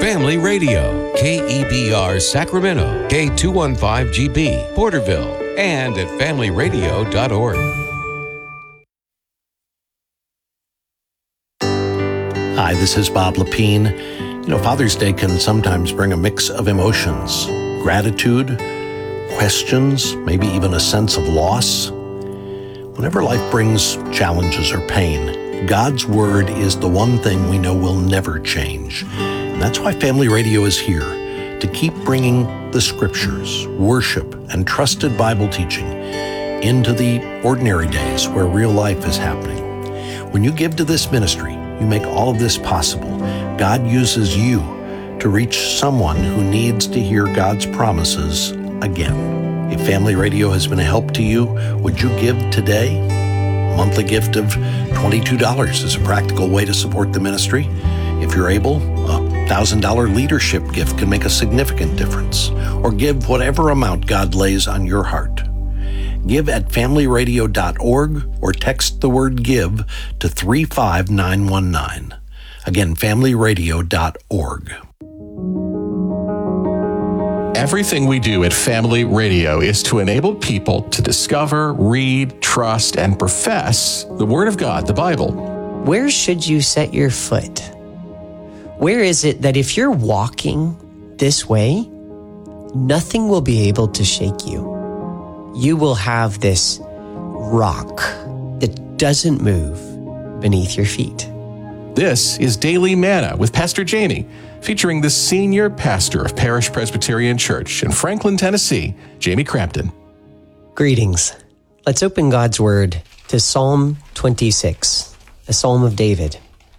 Family Radio, KEBR Sacramento, K215GB, Porterville, and at familyradio.org. Hi, this is Bob Lepine. Father's Day can sometimes bring a mix of emotions, gratitude, questions, maybe even a sense of loss. Whenever life brings challenges or pain, God's Word is the one thing we know will never change. And that's why Family Radio is here, to keep bringing the Scriptures, worship, and trusted Bible teaching into the ordinary days where real life is happening. When you give to this ministry, you make all of this possible. God uses you to reach someone who needs to hear God's promises again. If Family Radio has been a help to you, would you give today? A monthly gift of $22 is a practical way to support the ministry. If you're able, a $1,000 leadership gift can make a significant difference. Or give whatever amount God lays on your heart. Give at familyradio.org or text the word GIVE to 35919. Again, familyradio.org. Everything we do at Family Radio is to enable people to discover, read, trust, and profess the Word of God, the Bible. Where should you set your foot? Where is it that if you're walking this way, nothing will be able to shake you? You will have this rock that doesn't move beneath your feet. This is Daily Manna with Pastor Jamie, featuring the senior pastor of Parish Presbyterian Church in Franklin, Tennessee, Jamie Crampton. Greetings. Let's open God's Word to Psalm 26, a Psalm of David.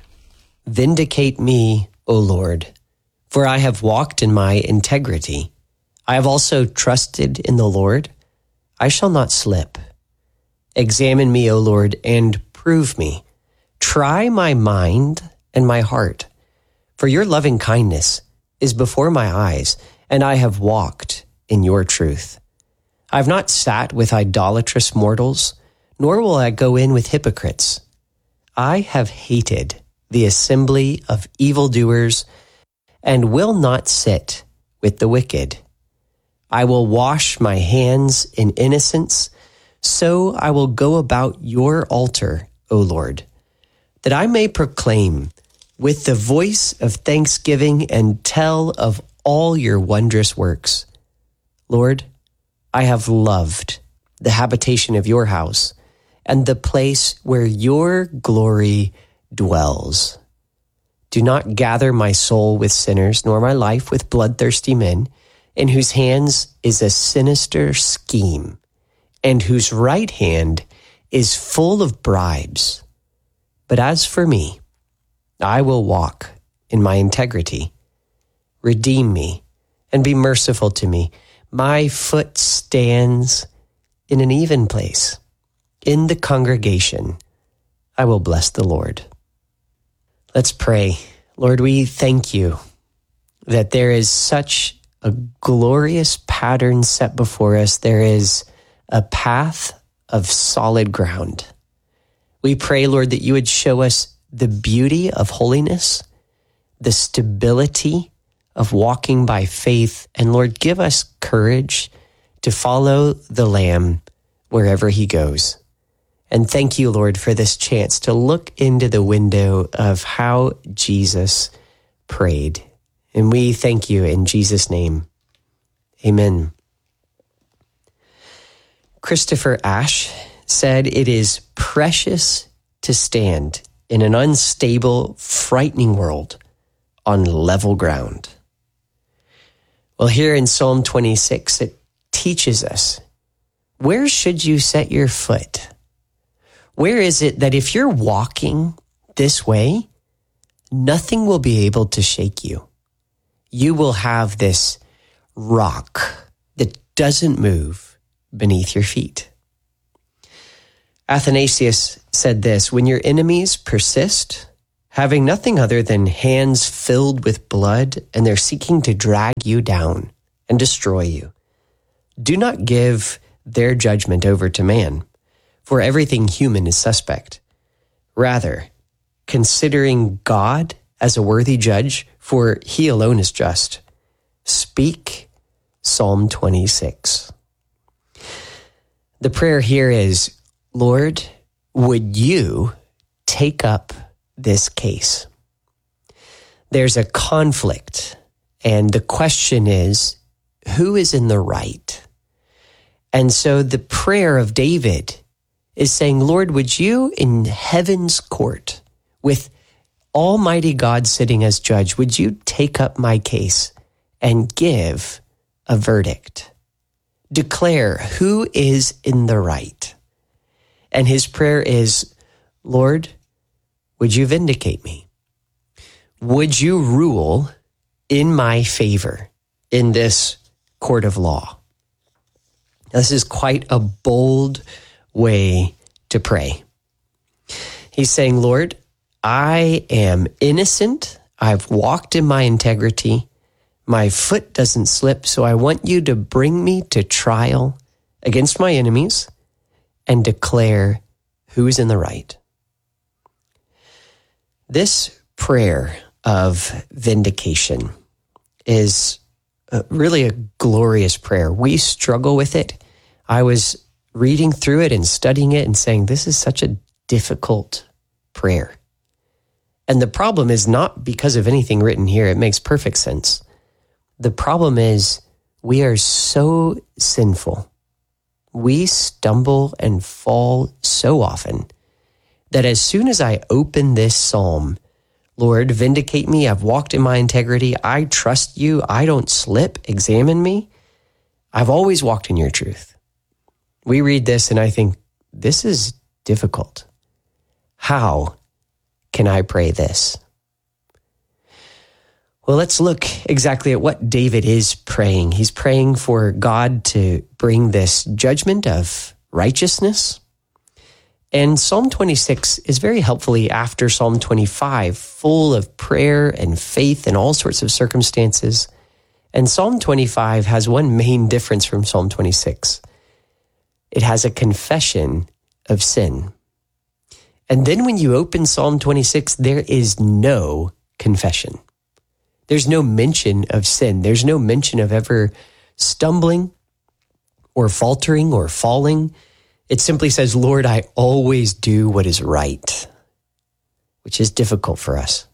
Vindicate me, O Lord, for I have walked in my integrity. I have also trusted in the Lord. I shall not slip. Examine me, O Lord, and prove me. Try my mind and my heart. For your loving kindness is before my eyes, and I have walked in your truth. I have not sat with idolatrous mortals, nor will I go in with hypocrites. I have hated the assembly of evildoers, and will not sit with the wicked. I will wash my hands in innocence, so I will go about your altar, O Lord, that I may proclaim with the voice of thanksgiving and tell of all your wondrous works. Lord, I have loved the habitation of your house and the place where your glory dwells. Do not gather my soul with sinners, nor my life with bloodthirsty men, in whose hands is a sinister scheme, and whose right hand is full of bribes. But as for me, I will walk in my integrity. Redeem me and be merciful to me. My foot stands in an even place. In the congregation, I will bless the Lord. Let's pray. Lord, we thank you that there is such a glorious pattern set before us. There is a path of solid ground. We pray, Lord, that you would show us the beauty of holiness, the stability of walking by faith, and Lord, give us courage to follow the Lamb wherever he goes. And thank you, Lord, for this chance to look into the window of how Jesus prayed. And we thank you in Jesus' name. Amen. Christopher Ashe said, "It is precious to stand in an unstable, frightening world on level ground." Well, here in Psalm 26, it teaches us, where should you set your foot? Where is it that if you're walking this way, nothing will be able to shake you? You will have this rock that doesn't move beneath your feet. Athanasius said this, "When your enemies persist, having nothing other than hands filled with blood, and they're seeking to drag you down and destroy you, do not give their judgment over to man, for everything human is suspect. Rather, considering God as a worthy judge, for he alone is just. Speak Psalm 26. The prayer here is, Lord, would you take up this case? There's a conflict, and the question is, who is in the right? And so the prayer of David is saying, Lord, would you in heaven's court, with Almighty God sitting as judge, would you take up my case and give a verdict? Declare who is in the right. And his prayer is, Lord, would you vindicate me? Would you rule in my favor in this court of law? This is quite a bold way to pray. He's saying, Lord, I am innocent. I've walked in my integrity. My foot doesn't slip, so I want you to bring me to trial against my enemies and declare who's in the right. This prayer of vindication is really a glorious prayer. We struggle with it. I was reading through it and studying it and saying, this is such a difficult prayer. And the problem is not because of anything written here. It makes perfect sense. The problem is we are so sinful. We stumble and fall so often that as soon as I open this psalm, Lord, vindicate me. I've walked in my integrity. I trust you. I don't slip. Examine me. I've always walked in your truth. We read this and I think, this is difficult. How can I pray this? Well, let's look exactly at what David is praying. He's praying for God to bring this judgment of righteousness. And Psalm 26 is very helpfully after Psalm 25, full of prayer and faith in all sorts of circumstances. And Psalm 25 has one main difference from Psalm 26. It has a confession of sin. And then when you open Psalm 26, there is no confession. There's no mention of sin. There's no mention of ever stumbling or faltering or falling. It simply says, Lord, I always do what is right, which is difficult for us.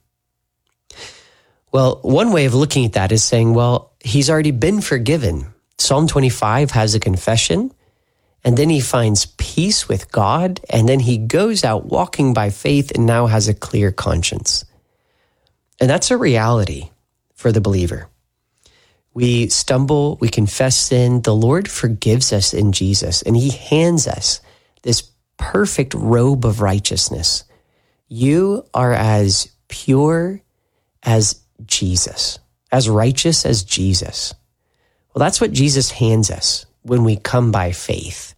Well, one way of looking at that is saying, well, he's already been forgiven. Psalm 25 has a confession, and then he finds peace with God, and then he goes out walking by faith and now has a clear conscience. And that's a reality for the believer. We stumble, we confess sin. The Lord forgives us in Jesus, and he hands us this perfect robe of righteousness. You are as pure as Jesus, as righteous as Jesus. Well, that's what Jesus hands us when we come by faith.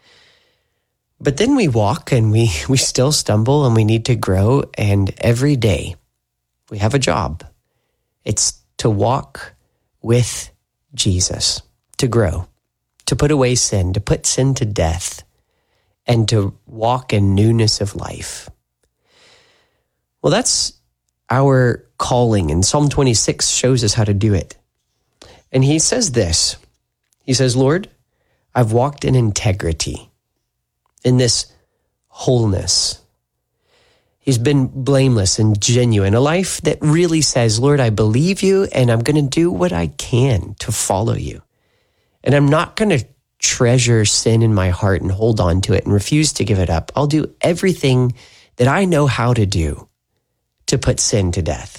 But then we walk and we still stumble and we need to grow, and every day we have a job. It's to walk with Jesus, to grow, to put away sin, to put sin to death, and to walk in newness of life. Well, that's our calling, and Psalm 26 shows us how to do it. And he says this. He says, Lord, I've walked in integrity, in this wholeness. He's been blameless and genuine, a life that really says, Lord, I believe you, and I'm going to do what I can to follow you. And I'm not going to treasure sin in my heart and hold on to it and refuse to give it up. I'll do everything that I know how to do to put sin to death.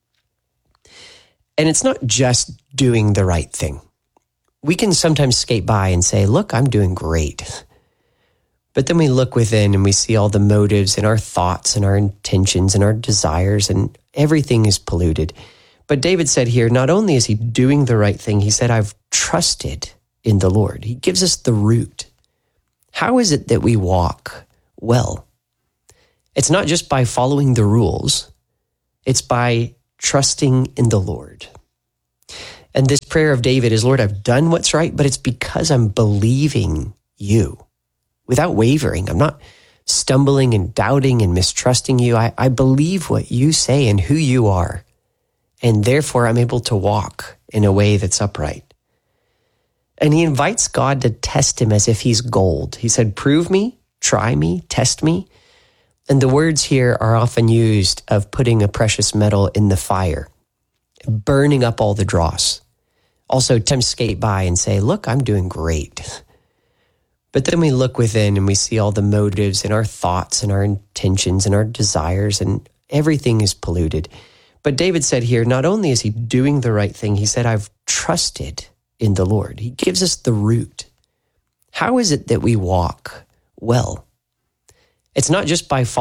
And it's not just doing the right thing. We can sometimes skate by and say, look, I'm doing great. But then we look within and we see all the motives and our thoughts and our intentions and our desires, and everything is polluted. But David said here, not only is he doing the right thing, he said, I've trusted in the Lord. He gives us the root. How is it that we walk well? It's not just by following the rules. It's by trusting in the Lord. And this prayer of David is, Lord, I've done what's right, but it's because I'm believing you. Without wavering. I'm not stumbling and doubting and mistrusting you. I believe what you say and who you are, and therefore I'm able to walk in a way that's upright. And he invites God to test him as if he's gold. He said, prove me, try me, test me. And the words here are often used of putting a precious metal in the fire, burning up all the dross. Also, attempts skate by and say, look, I'm doing great. But then we look within and we see all the motives and our thoughts and our intentions and our desires, and everything is polluted. But David said here, not only is he doing the right thing, he said, I've trusted in the Lord. He gives us the root. How is it that we walk well? It's not just by